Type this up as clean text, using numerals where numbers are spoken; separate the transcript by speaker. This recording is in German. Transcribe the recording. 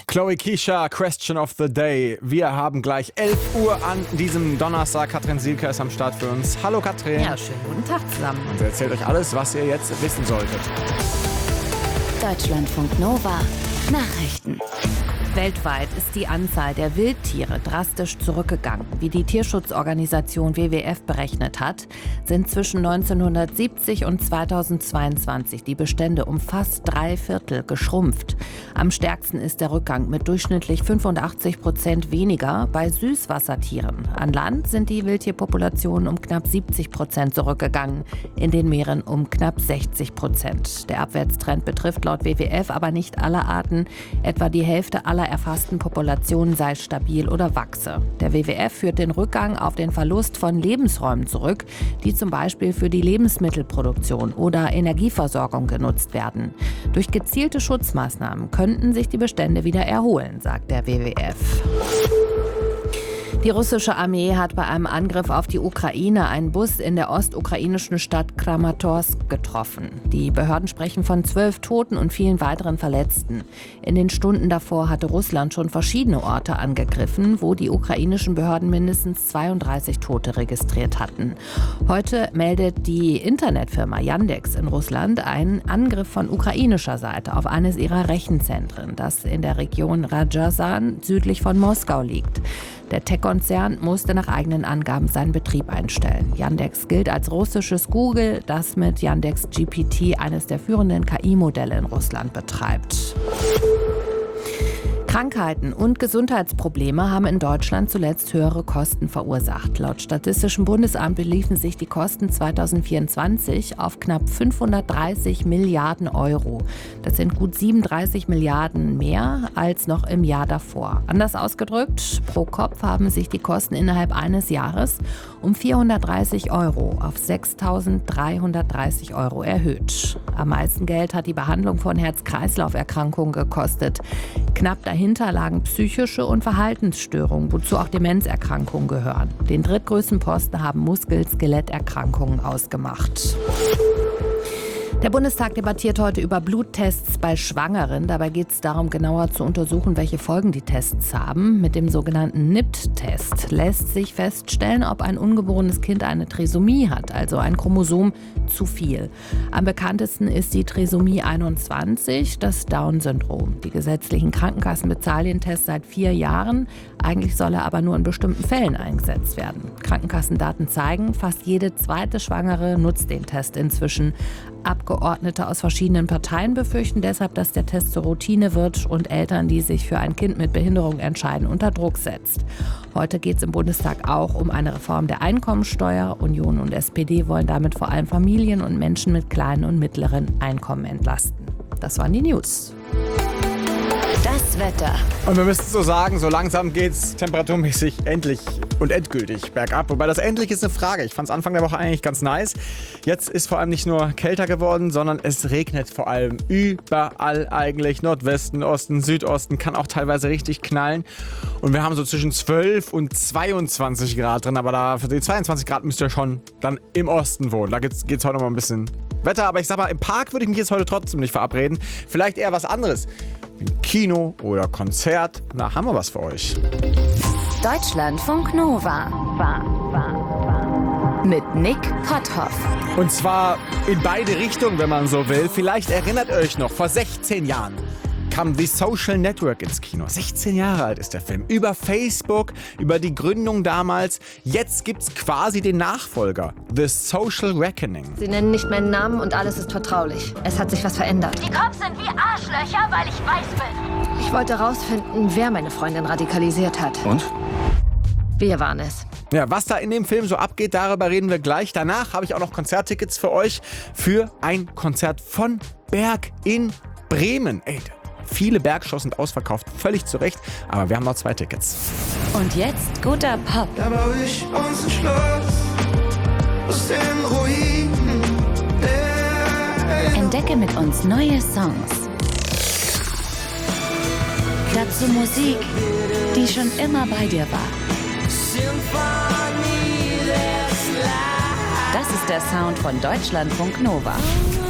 Speaker 1: Chloe Keisha, Question of the Day. Wir haben gleich 11 Uhr an diesem Donnerstag. Katrin Sielke ist am Start für uns. Hallo Katrin.
Speaker 2: Ja, schönen guten Tag zusammen.
Speaker 1: Und sie erzählt euch alles, was ihr jetzt wissen solltet.
Speaker 3: Deutschlandfunk Nova. Nachrichten.
Speaker 2: Weltweit ist die Anzahl der Wildtiere drastisch zurückgegangen. Wie die Tierschutzorganisation WWF berechnet hat, sind zwischen 1970 und 2022 die Bestände um fast 3/4 geschrumpft. Am stärksten ist der Rückgang mit durchschnittlich 85% weniger bei Süßwassertieren. An Land sind die Wildtierpopulationen um knapp 70% zurückgegangen, in den Meeren um knapp 60%. Der Abwärtstrend betrifft laut WWF aber nicht alle Arten. Etwa die Hälfte aller erfassten Populationen sei stabil oder wachse. Der WWF führt den Rückgang auf den Verlust von Lebensräumen zurück, die zum Beispiel für die Lebensmittelproduktion oder Energieversorgung genutzt werden. Durch gezielte Schutzmaßnahmen könnten sich die Bestände wieder erholen, sagt der WWF. Die russische Armee hat bei einem Angriff auf die Ukraine einen Bus in der ostukrainischen Stadt Kramatorsk getroffen. Die Behörden sprechen von 12 Toten und vielen weiteren Verletzten. In den Stunden davor hatte Russland schon verschiedene Orte angegriffen, wo die ukrainischen Behörden mindestens 32 Tote registriert hatten. Heute meldet die Internetfirma Yandex in Russland einen Angriff von ukrainischer Seite auf eines ihrer Rechenzentren, das in der Region Rajassan südlich von Moskau liegt. Der Tech-Konzern musste nach eigenen Angaben seinen Betrieb einstellen. Yandex gilt als russisches Google, das mit Yandex GPT eines der führenden KI-Modelle in Russland betreibt. Krankheiten und Gesundheitsprobleme haben in Deutschland zuletzt höhere Kosten verursacht. Laut Statistischem Bundesamt beliefen sich die Kosten 2024 auf knapp 530 Milliarden Euro. Das sind gut 37 Milliarden mehr als noch im Jahr davor. Anders ausgedrückt, pro Kopf haben sich die Kosten innerhalb eines Jahres um 430 Euro auf 6.330 Euro erhöht. Am meisten Geld hat die Behandlung von Herz-Kreislauf-Erkrankungen gekostet. Knapp dahinter lagen psychische und Verhaltensstörungen, wozu auch Demenzerkrankungen gehören. Den drittgrößten Posten haben Muskel-Skeletterkrankungen ausgemacht. Der Bundestag debattiert heute über Bluttests bei Schwangeren. Dabei geht es darum, genauer zu untersuchen, welche Folgen die Tests haben. Mit dem sogenannten NIPT-Test lässt sich feststellen, ob ein ungeborenes Kind eine Trisomie hat, also ein Chromosom zu viel. Am bekanntesten ist die Trisomie 21, das Down-Syndrom. Die gesetzlichen Krankenkassen bezahlen den Test seit 4 Jahren. Eigentlich soll er aber nur in bestimmten Fällen eingesetzt werden. Krankenkassendaten zeigen, fast jede zweite Schwangere nutzt den Test inzwischen. Abgeordnete aus verschiedenen Parteien befürchten deshalb, dass der Test zur Routine wird und Eltern, die sich für ein Kind mit Behinderung entscheiden, unter Druck setzt. Heute geht es im Bundestag auch um eine Reform der Einkommensteuer. Union und SPD wollen damit vor allem Familien und Menschen mit kleinen und mittleren Einkommen entlasten. Das waren die News.
Speaker 3: Das Wetter.
Speaker 1: Und wir müssen so sagen, so langsam geht's temperaturmäßig endlich und endgültig bergab. Wobei das endlich ist eine Frage. Ich fand es Anfang der Woche eigentlich ganz nice. Jetzt ist vor allem nicht nur kälter geworden, sondern es regnet vor allem überall eigentlich. Nordwesten, Osten, Südosten, kann auch teilweise richtig knallen. Und wir haben so zwischen 12 und 22 Grad drin. Aber da für die 22 Grad müsst ihr schon dann im Osten wohnen. Da geht's heute noch mal ein bisschen Wetter. Aber ich sag mal, im Park würde ich mich jetzt heute trotzdem nicht verabreden. Vielleicht eher was anderes. Im Kino oder Konzert. Na, haben wir was für euch.
Speaker 3: Deutschlandfunk Nova. Mit Nick Potthoff.
Speaker 1: Und zwar in beide Richtungen, wenn man so will. Vielleicht erinnert ihr euch noch, vor 16 Jahren kam The Social Network ins Kino. 16 Jahre alt ist der Film. Über Facebook, über die Gründung damals. Jetzt gibt's quasi den Nachfolger. The Social Reckoning.
Speaker 4: Sie nennen nicht meinen Namen und alles ist vertraulich. Es hat sich was verändert.
Speaker 5: Die Cops sind wie Arschlöcher, weil ich weiß bin.
Speaker 4: Ich wollte rausfinden, wer meine Freundin radikalisiert hat.
Speaker 1: Und?
Speaker 4: Wir waren es.
Speaker 1: Ja, was da in dem Film so abgeht, darüber reden wir gleich. Danach habe ich auch noch Konzerttickets für euch für ein Konzert von Berg in Bremen. Ey, viele Bergshows sind ausverkauft, völlig zu Recht, aber wir haben noch 2 Tickets.
Speaker 3: Und jetzt guter Pop.
Speaker 6: Da baue ich uns ein Schloss aus den Ruinen der
Speaker 3: Entdecke mit uns neue Songs. Hör zu Musik, die schon immer bei dir war. Das ist der Sound von Deutschlandfunk Nova.